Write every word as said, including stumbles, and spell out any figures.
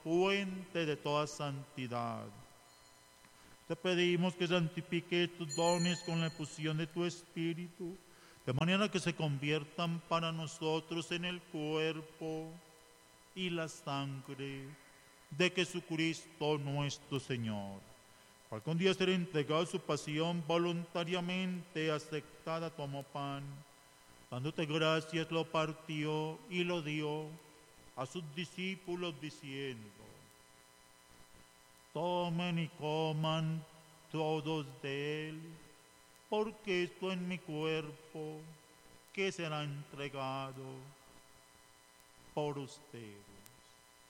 fuente de toda santidad. Te pedimos que santifique tus dones con la efusión de tu Espíritu, de manera que se conviertan para nosotros en el cuerpo y la sangre de Jesucristo nuestro Señor, cual con día será entregado a su pasión voluntariamente aceptada como pan. Dándote gracias, lo partió y lo dio a sus discípulos diciendo: tomen y coman todos de él, porque esto es mi cuerpo que será entregado por ustedes.